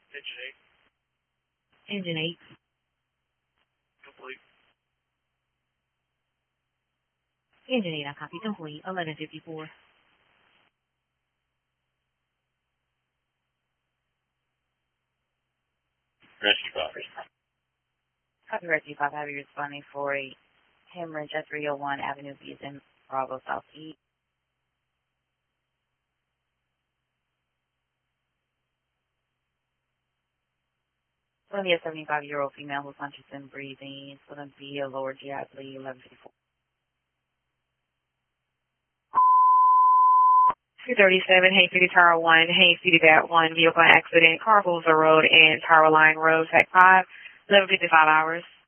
Engine 8. Complete. Engine 8, I copy. Complete. 11:54. Rescue 5. Copy Rescue 5. Have you responding for a hemorrhage at 301 Avenue B in Bravo Southeast. It's going to be a 75-year-old female who's conscious and breathing. It's going to be a lower GI bleed, 11:54. 237, Haines City Tower 1, Haines City Bat 1, vehicle accident, Carpools Road and Tower Line Road, Tech 5, 11:55 hours.